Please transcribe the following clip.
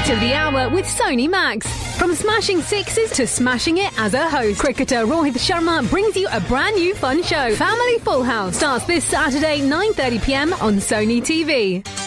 Beat of the hour with Sony Max. From smashing sixes to smashing it as a host, cricketer Rohit Sharma brings you a brand new fun show. Family Full House starts this Saturday 9:30 p.m. on Sony TV.